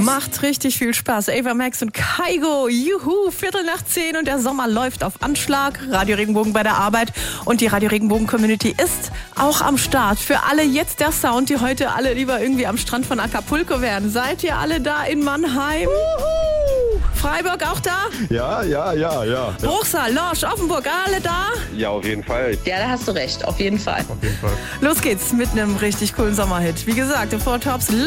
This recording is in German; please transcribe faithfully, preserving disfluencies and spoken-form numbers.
Macht richtig viel Spaß. Ava Max und Kygo, juhu, Viertel nach zehn und der Sommer läuft auf Anschlag. Radio Regenbogen bei der Arbeit und die Radio Regenbogen Community ist auch am Start. Für alle jetzt der Sound, die heute alle lieber irgendwie am Strand von Acapulco wären. Seid ihr alle da in Mannheim? Juhu. Freiburg auch da? Ja, ja, ja, ja. Bruchsal, Lorsch, Offenburg, alle da? Ja, auf jeden Fall. Ja, da hast du recht, auf jeden Fall. Auf jeden Fall. Los geht's mit einem richtig coolen Sommerhit. Wie gesagt, im Four Tops